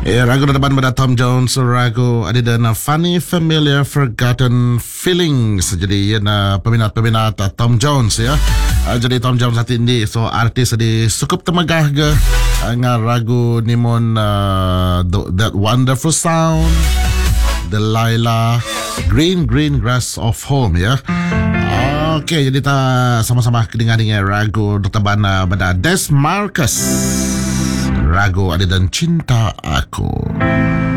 Ragu na naman pada Tom Jones, ragu ada na Funny Familiar Forgotten Feelings. Jadi yan peminat-peminat Tom Jones ya. Jadi Tom Jones hati ini so artis di cukup temagah ke nga ragu nimon That Wonderful Sound, Delilah, Green Grass of Home ya. Okey, jadi kita sama-sama dengar ragu Dr. Bana pada Des Marcus. Ragu ada dan Cinta Aku.